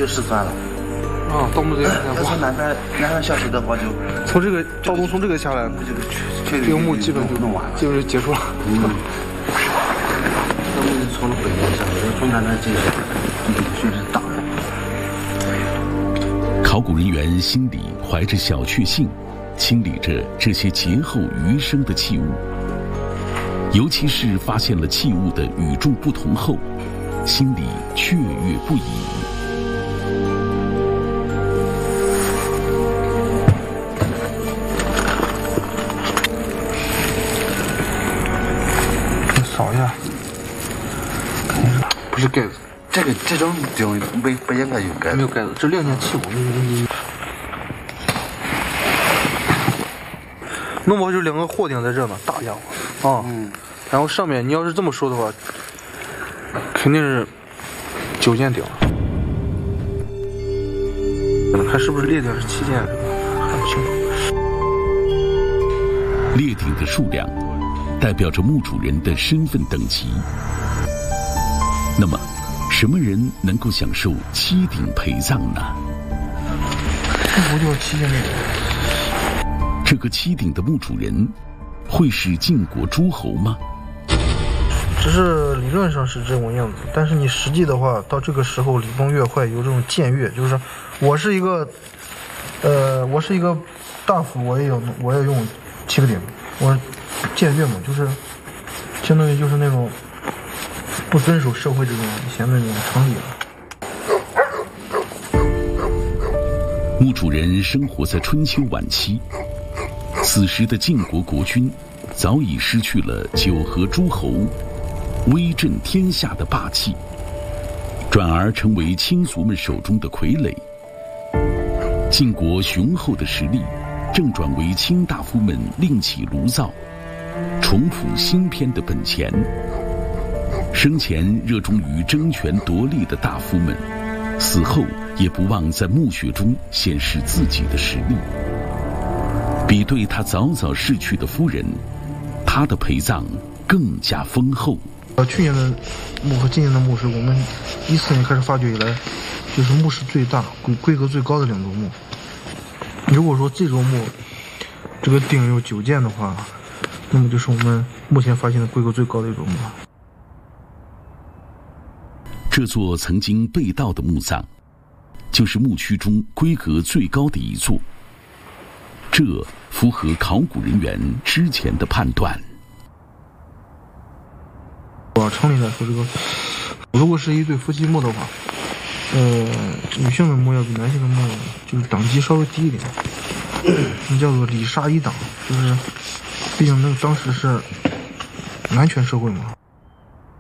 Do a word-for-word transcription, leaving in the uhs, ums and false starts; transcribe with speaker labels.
Speaker 1: 就失传了。
Speaker 2: 啊，盗墓贼
Speaker 1: 他从南山南山下去的话就，
Speaker 2: 从这个盗洞从这个下来，
Speaker 1: 这个确
Speaker 2: 这个墓基本就
Speaker 1: 弄完了，
Speaker 2: 基本就结束了。
Speaker 1: 嗯。那墓是从北边下来，从南山进去，确实大。
Speaker 3: 考古人员心里怀着小确幸，清理着这些劫后余生的器物。尤其是发现了器物的与众不同后，心里雀跃不已。
Speaker 2: 扫一下，不是盖子，
Speaker 1: 这个这种这种没不应该有盖子，
Speaker 2: 没有盖子，这两件器物。弄不好就两个货顶在这呢，大家伙啊。嗯。然后上面你要是这么说的话，肯定是九件顶。看是不是列顶是七件，看不清楚。
Speaker 3: 列顶的数量代表着墓主人的身份等级。那么，什么人能够享受七顶陪葬呢？
Speaker 2: 这不就是七件列顶？
Speaker 3: 这个七顶的墓主人会是晋国诸侯吗？
Speaker 2: 只是理论上是这种样子，但是你实际的话，到这个时候礼崩乐坏，有这种僭越，就是我是一个，呃，我是一个大夫，我也有，我也用七个顶，我僭越嘛，就是相当于就是那种不遵守社会这种以前的那种常理了。
Speaker 3: 墓主人生活在春秋晚期，此时的晋国国君早已失去了九合诸侯威震天下的霸气，转而成为卿族们手中的傀儡。晋国雄厚的实力正转为卿大夫们另起炉灶重谱新篇的本钱。生前热衷于争权夺利的大夫们，死后也不忘在墓穴中显示自己的实力。比对他早早逝去的夫人，他的陪葬更加丰厚。
Speaker 2: 呃，去年的墓和今年的墓是我们一四年开始发掘以来，就是墓室最大、规规格最高的两座墓。如果说这座墓这个顶有九件的话，那么就是我们目前发现的规格最高的一座墓。
Speaker 3: 这座曾经被盗的墓葬，就是墓区中规格最高的一座。这符合考古人员之前的判断。
Speaker 2: 我常理来说，这个如果是一对夫妻墓的话，呃，女性的墓要比男性的墓就是等级稍微低一点，那叫做里杀一等，就是毕竟那个当时是男权社会嘛。